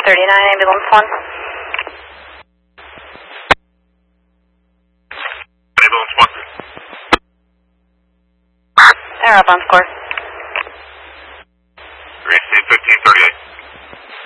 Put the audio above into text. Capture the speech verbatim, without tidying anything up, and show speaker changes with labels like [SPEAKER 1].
[SPEAKER 1] thirty-nine, ambulance one.
[SPEAKER 2] Ambulance one.
[SPEAKER 1] They're up on score.